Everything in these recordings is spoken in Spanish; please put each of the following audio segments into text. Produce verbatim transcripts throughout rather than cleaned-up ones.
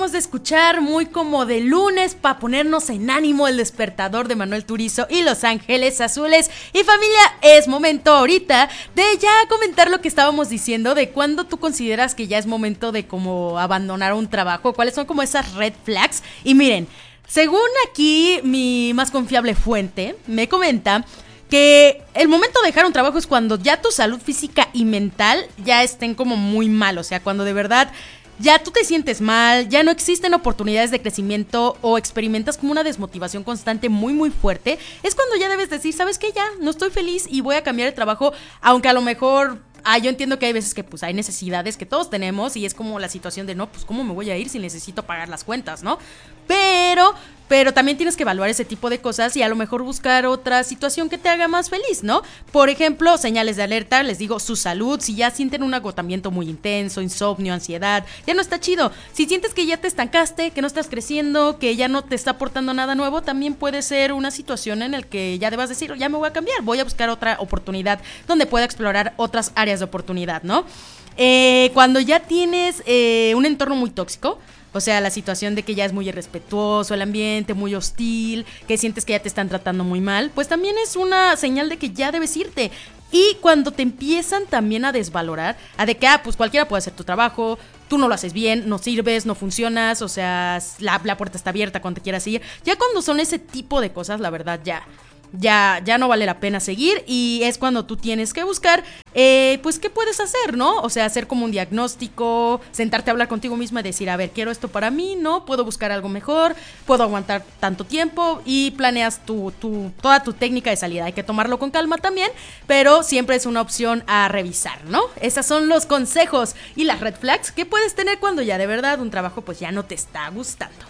acabamos de escuchar, muy como de lunes, para ponernos en ánimo, El Despertador de Manuel Turizo y Los Ángeles Azules. Y familia, es momento ahorita de ya comentar lo que estábamos diciendo, de cuándo tú consideras que ya es momento de como abandonar un trabajo, cuáles son como esas red flags. Y miren, según aquí mi más confiable fuente me comenta que el momento de dejar un trabajo es cuando ya tu salud física y mental ya estén como muy mal, o sea, cuando de verdad ya tú te sientes mal, ya no existen oportunidades de crecimiento o experimentas como una desmotivación constante muy muy fuerte, es cuando ya debes decir, ¿sabes qué? Ya no estoy feliz y voy a cambiar de trabajo, aunque a lo mejor... Ah, yo entiendo que hay veces que pues hay necesidades que todos tenemos y es como la situación de no, pues cómo me voy a ir si necesito pagar las cuentas, ¿no? Pero, pero también tienes que evaluar ese tipo de cosas y a lo mejor buscar otra situación que te haga más feliz, ¿no? Por ejemplo, señales de alerta, les digo, su salud, si ya sienten un agotamiento muy intenso, insomnio, ansiedad, ya no está chido. Si sientes que ya te estancaste, que no estás creciendo, que ya no te está aportando nada nuevo, también puede ser una situación en la que ya debas decir, ya me voy a cambiar, voy a buscar otra oportunidad donde pueda explorar otras áreas de oportunidad, ¿no? Eh, cuando ya tienes eh, un entorno muy tóxico, o sea, la situación de que ya es muy irrespetuoso el ambiente, muy hostil, que sientes que ya te están tratando muy mal, pues también es una señal de que ya debes irte. Y cuando te empiezan también a desvalorar, a de que, ah, pues cualquiera puede hacer tu trabajo, tú no lo haces bien, no sirves, no funcionas, o sea, la, la puerta está abierta cuando te quieras ir. Ya cuando son ese tipo de cosas, la verdad, ya... Ya, ya no vale la pena seguir y es cuando tú tienes que buscar, eh, pues, ¿qué puedes hacer, no? O sea, hacer como un diagnóstico, sentarte a hablar contigo misma y decir, a ver, quiero esto para mí, ¿no? Puedo buscar algo mejor, puedo aguantar tanto tiempo y planeas tu, tu, toda tu técnica de salida. Hay que tomarlo con calma también, pero siempre es una opción a revisar, ¿no? Esos son los consejos y las red flags que puedes tener cuando ya de verdad un trabajo pues ya no te está gustando.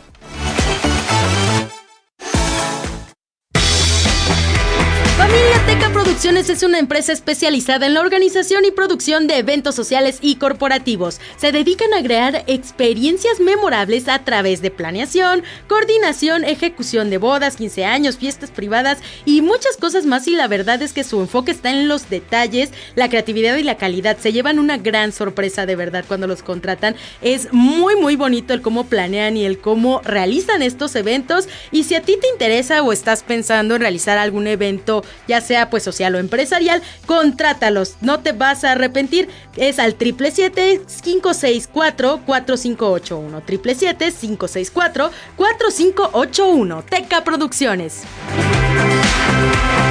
Familia Teca Producciones es una empresa especializada en la organización y producción de eventos sociales y corporativos. Se dedican a crear experiencias memorables a través de planeación, coordinación, ejecución de bodas, quince años, fiestas privadas y muchas cosas más, y la verdad es que su enfoque está en los detalles, la creatividad y la calidad. Se llevan una gran sorpresa de verdad cuando los contratan. Es muy muy bonito el cómo planean y el cómo realizan estos eventos, y si a ti te interesa o estás pensando en realizar algún evento, ya sea pues social o empresarial, contrátalos, no te vas a arrepentir. Es al siete siete siete, cinco seis cuatro, cuatro cinco ocho uno, siete siete siete, cinco seis cuatro, cuatro cinco ocho uno. Teca Producciones.